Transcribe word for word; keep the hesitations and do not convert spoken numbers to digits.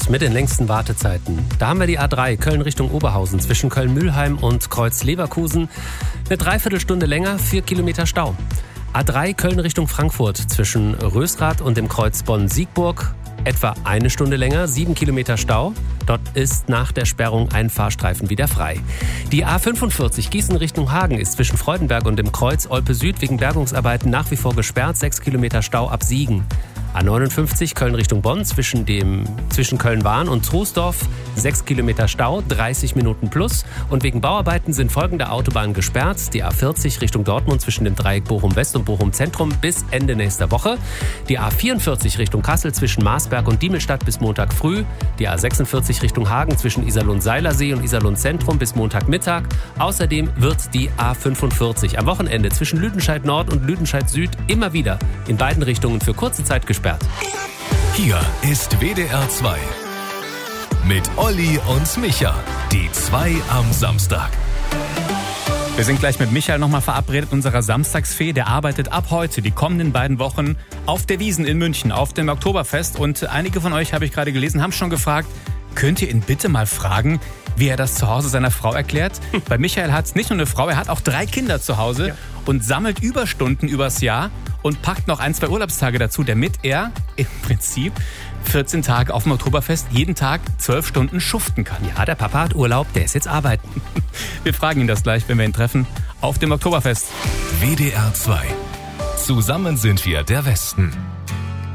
Start mit den längsten Wartezeiten. Da haben wir die A drei Köln Richtung Oberhausen zwischen Köln-Mühlheim und Kreuz-Leverkusen. Eine Dreiviertelstunde länger, vier Kilometer Stau. A drei Köln Richtung Frankfurt zwischen Rösrath und dem Kreuz Bonn-Siegburg. Etwa eine Stunde länger, sieben Kilometer Stau. Dort ist nach der Sperrung ein Fahrstreifen wieder frei. Die A fünfundvierzig Gießen Richtung Hagen ist zwischen Freudenberg und dem Kreuz Olpe Süd wegen Bergungsarbeiten nach wie vor gesperrt. sechs Kilometer Stau ab Siegen. A neunundfünfzig Köln Richtung Bonn zwischen, dem, zwischen Köln-Wahn und Troisdorf. sechs Kilometer Stau, dreißig Minuten plus. Und wegen Bauarbeiten sind folgende Autobahnen gesperrt. Die A vierzig Richtung Dortmund zwischen dem Dreieck Bochum-West und Bochum-Zentrum bis Ende nächster Woche. Die A vierundvierzig Richtung Kassel zwischen Marsberg und Diemelstadt bis Montag früh. Die A sechsundvierzig Richtung Hagen zwischen Iserlohn-Seilersee und Iserlohn-Zentrum bis Montagmittag. Außerdem wird die A fünfundvierzig am Wochenende zwischen Lüdenscheid-Nord und Lüdenscheid-Süd immer wieder in beiden Richtungen für kurze Zeit gesperrt. Hier ist W D R zwei mit Olli und Micha, die zwei am Samstag. Wir sind gleich mit Michael nochmal verabredet, unserer Samstagsfee. Der arbeitet ab heute die kommenden beiden Wochen auf der Wiesn in München, auf dem Oktoberfest. Und einige von euch, habe ich gerade gelesen, haben schon gefragt, könnt ihr ihn bitte mal fragen, wie er das zu Hause seiner Frau erklärt? Weil Michael hat nicht nur eine Frau, er hat auch drei Kinder zu Hause, ja, und sammelt Überstunden übers Jahr und packt noch ein, zwei Urlaubstage dazu, damit er im Prinzip vierzehn Tage auf dem Oktoberfest jeden Tag zwölf Stunden schuften kann. Ja, der Papa hat Urlaub, der ist jetzt arbeiten. Wir fragen ihn das gleich, wenn wir ihn treffen, auf dem Oktoberfest. W D R zwei. Zusammen sind wir der Westen.